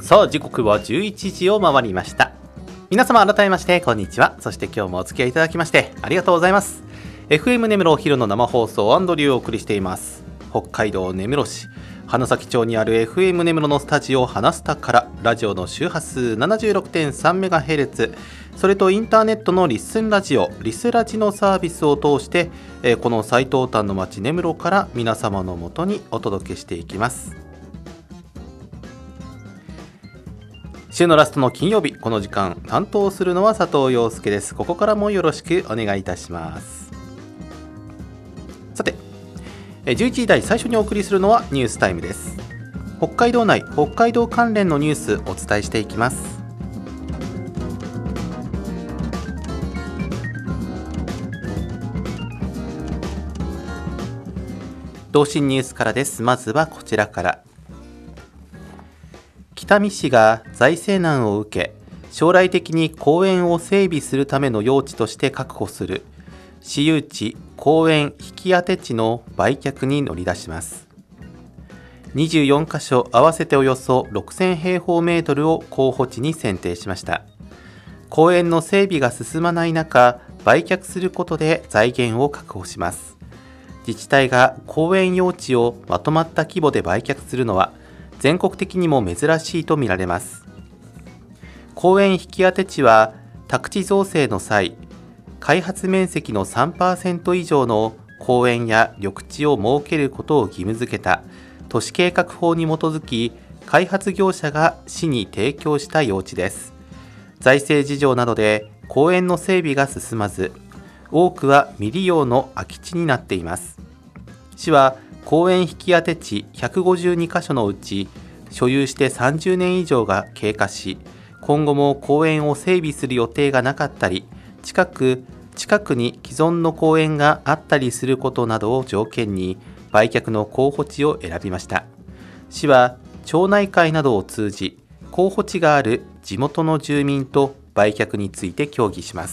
さあ時刻は11時を回りました。皆様改めましてこんにちは。そして今日もお付き合いいただきましてありがとうございます。 FM 根室お昼の生放送アンドリューをお送りしています。北海道根室市花咲町にある FM 根室のスタジオハナスタからラジオの周波数 76.3MHz、 それとインターネットのリッスンラジオリスラジのサービスを通して、この最東端の町根室から皆様のもとにお届けしていきます。週のラストの金曜日、この時間担当するのは佐藤陽介です。ここからもよろしくお願いいたします。さて、11時台最初にお送りするのはニュースタイムです。北海道内、北海道関連のニュースお伝えしていきます。同心ニュースからです。まずはこちらから。北見市が財政難を受け、将来的に公園を整備するための用地として確保する私有地公園引き当て地の売却に乗り出します。24カ所合わせておよそ6000平方メートルを候補地に選定しました。公園の整備が進まない中、売却することで財源を確保します。自治体が公園用地をまとまった規模で売却するのは全国的にも珍しいとみられます。公園引き当て地は宅地造成の際、開発面積の 3% 以上の公園や緑地を設けることを義務付けた都市計画法に基づき、開発業者が市に提供した用地です。財政事情などで公園の整備が進まず、多くは未利用の空き地になっています。市は公園引き当て地152カ所のうち、所有して30年以上が経過し、今後も公園を整備する予定がなかったり、近くに既存の公園があったりすることなどを条件に売却の候補地を選びました。市は町内会などを通じ、候補地がある地元の住民と売却について協議します。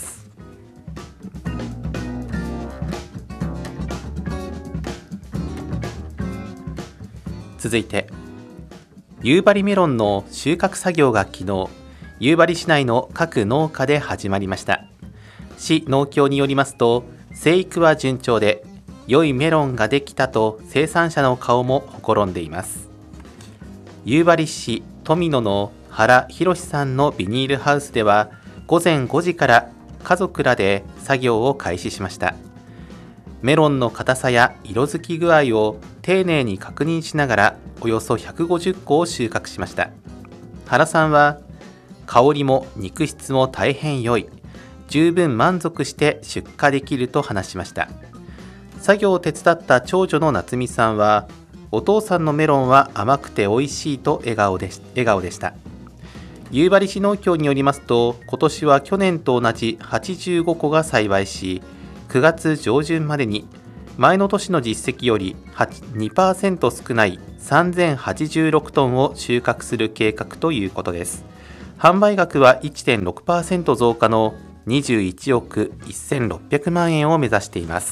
続いて、夕張メロンの収穫作業が昨日、夕張市内の各農家で始まりました。市農協によりますと、生育は順調で良いメロンができたと生産者の顔もほころんでいます。夕張市富野の原博さんのビニールハウスでは、午前5時から家族らで作業を開始しました。メロンの硬さや色づき具合を丁寧に確認しながら、およそ150個を収穫しました。原さんは、香りも肉質も大変良い、十分満足して出荷できると話しました。作業を手伝った長女の夏美さんは、お父さんのメロンは甘くて美味しいと笑顔でした。夕張市農協によりますと、今年は去年と同じ85個が栽培し、9月上旬までに前の年の実績より 2% 少ない3086トンを収穫する計画ということです。販売額は 1.6% 増加の21億1600万円を目指しています。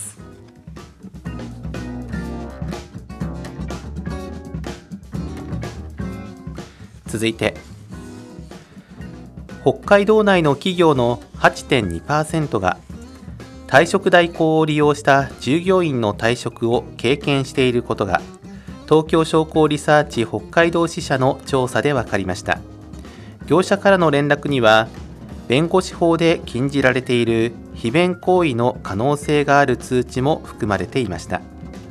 続いて、北海道内の企業の 8.2% が退職代行を利用した従業員の退職を経験していることが、東京商工リサーチ北海道支社の調査で分かりました。業者からの連絡には、弁護士法で禁じられている非弁行為の可能性がある通知も含まれていました。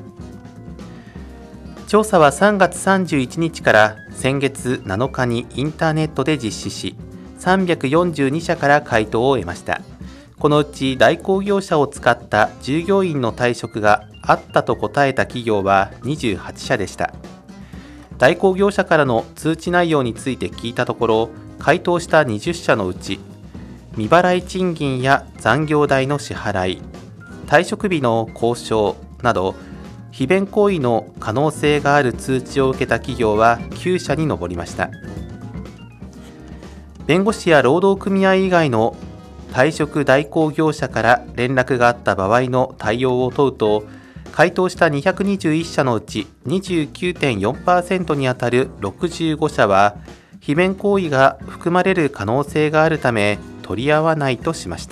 調査は3月31日から先月7日にインターネットで実施し、342社から回答を得ました。このうち代行業者を使った従業員の退職があったと答えた企業は28社でした。代行業者からの通知内容について聞いたところ、回答した20社のうち、未払い賃金や残業代の支払い、退職日の交渉など非弁行為の可能性がある通知を受けた企業は9社に上りました。弁護士や労働組合以外の退職代行業者から連絡があった場合の対応を問うと、回答した221社のうち 29.4% にあたる65社は罷免行為が含まれる可能性があるため取り合わないとしました。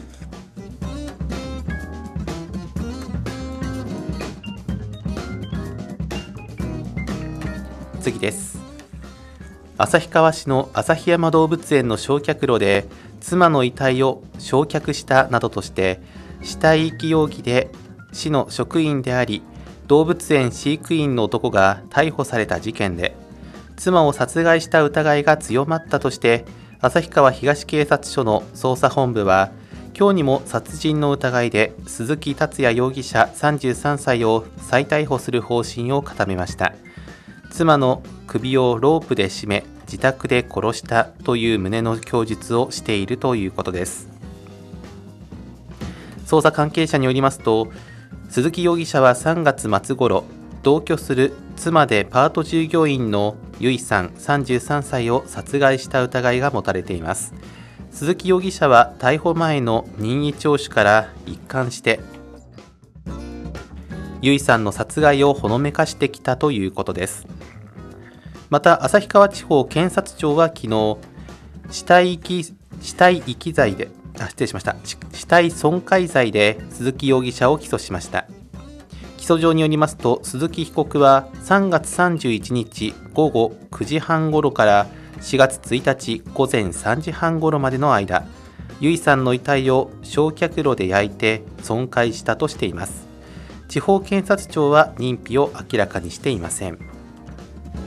次です。旭川市の旭山動物園の焼却炉で妻の遺体を焼却したなどとして死体遺棄容疑で市の職員であり動物園飼育員の男が逮捕された事件で、妻を殺害した疑いが強まったとして旭川東警察署の捜査本部は今日にも殺人の疑いで鈴木達也容疑者33歳を再逮捕する方針を固めました。妻の首をロープで絞め自宅で殺したという旨の供述をしているということです。捜査関係者によりますと、鈴木容疑者は3月末頃、同居する妻でパート従業員の由衣さん33歳を殺害した疑いが持たれています。鈴木容疑者は逮捕前の任意聴取から一貫して由衣さんの殺害をほのめかしてきたということです。また旭川地方検察庁は昨日死体遺棄罪で死体損壊罪で鈴木容疑者を起訴しました。起訴状によりますと、鈴木被告は3月31日午後9時半ごろから4月1日午前3時半ごろまでの間、由衣さんの遺体を焼却炉で焼いて損壊したとしています。地方検察庁は認否を明らかにしていません。